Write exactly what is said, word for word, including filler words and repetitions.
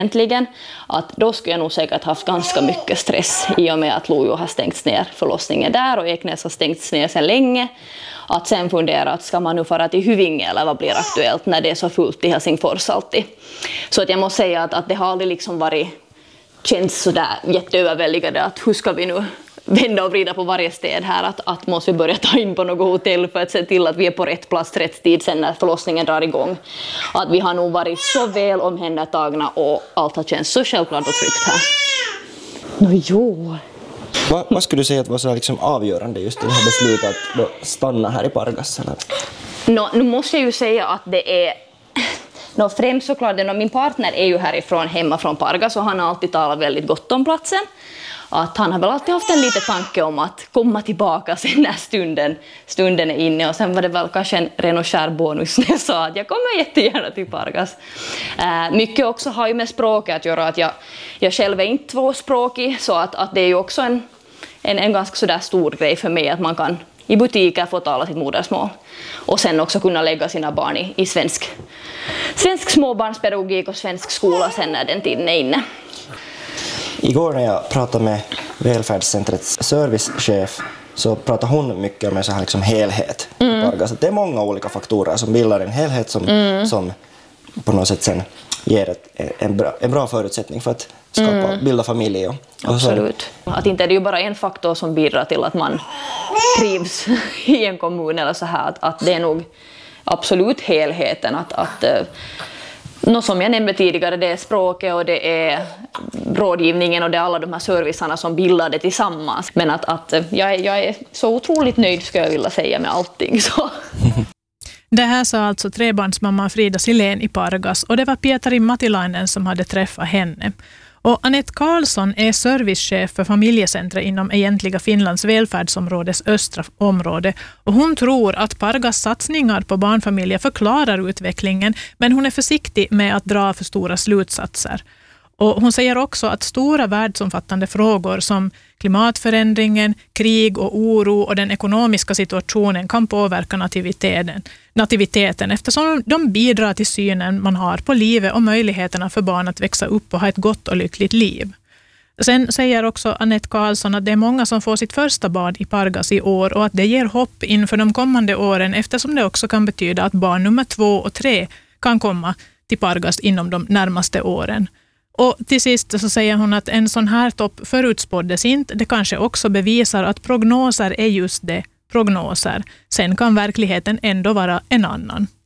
Äntligen, att då skulle jag nog säkert haft ganska mycket stress i och med att Lojo har stängts ner förlossningen där och Eknäs har stängts ner sedan länge. Att sen fundera att ska man nu fara till Hyvinge eller vad blir aktuellt när det är så fullt i Helsingfors alltid. Så att jag måste säga att, att det har aldrig liksom varit, känns sådär jätteöverväldigande att hur ska vi nu vända och vrida på varje sted här, att, att måste vi börja ta in på något hotell för att se till att vi är på rätt plats rätt tid sen när förlossningen drar igång. Att vi har nog varit så väl omhändertagna och allt har känts så självklart och tryggt här. Nå jo. Vad, vad skulle du säga att var så liksom avgörande just i det här beslutet att då stanna här i Pargas? Eller? Nå, nu måste jag ju säga att det är Nå, främst såklart, no, min partner är ju härifrån, hemma från Pargas och han har alltid talat väldigt gott om platsen. Att han har väl alltid haft en liten tanke om att komma tillbaka sen när stunden, stunden är inne. Och sen var det väl kanske en ren och skär bonus när jag sa att jag kommer jättegärna till Pargas. Äh, mycket också har ju med språket att göra. Att jag, jag själv är inte tvåspråkig, så att, att det är ju också en, en, en ganska sådär stor grej för mig att man kan i butiker få tala sitt modersmål. Och sen också kunna lägga sina barn i, i svensk, svensk småbarnspedagogik och svensk skola sen när den tiden är inne. Igår när jag pratade med välfärdscentrets servicechef så pratade hon mycket om en så här liksom helhet. Mm. Det är många olika faktorer som bildar en helhet som, mm. som på något sätt sen ger ett, en, bra, en bra förutsättning för att skapa, mm. bilda familj. Och, och absolut. Att inte är det ju bara en faktor som bidrar till att man trivs i en kommun eller så här. Att, att det är nog absolut helheten. Att, att, något som jag nämnde tidigare, det är språket och det är rådgivningen och det är alla de här servicerna som bildar det tillsammans. Men att, att jag, jag är så otroligt nöjd, ska jag vilja säga, med allting. Så. Det här sa alltså trebarnsmamman Frida Silén i Pargas och det var Pietari Matilainen som hade träffat henne. Och Anette Karlsson är servicechef för familjecentret inom egentliga Finlands välfärdsområdes östra område. Och hon tror att Pargas satsningar på barnfamiljer förklarar utvecklingen, men hon är försiktig med att dra för stora slutsatser. Och hon säger också att stora världsomfattande frågor som klimatförändringen, krig och oro och den ekonomiska situationen kan påverka nativiteten, nativiteten eftersom de bidrar till synen man har på livet och möjligheterna för barn att växa upp och ha ett gott och lyckligt liv. Sen säger också Anette Karlsson att det är många som får sitt första barn i Pargas i år och att det ger hopp inför de kommande åren eftersom det också kan betyda att barn nummer två och tre kan komma till Pargas inom de närmaste åren. Och till sist så säger hon att en sån här topp förutspåddes inte. Det kanske också bevisar att prognoser är just det, prognoser. Sen kan verkligheten ändå vara en annan.